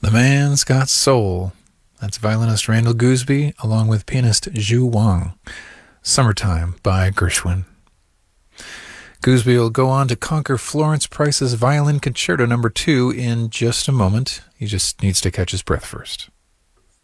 The Man's Got Soul. That's violinist Randall Gooseby along with pianist Zhu Wang. Summertime by Gershwin. Gooseby will go on to conquer Florence Price's Violin Concerto No. 2 in just a moment. He just needs to catch his breath first.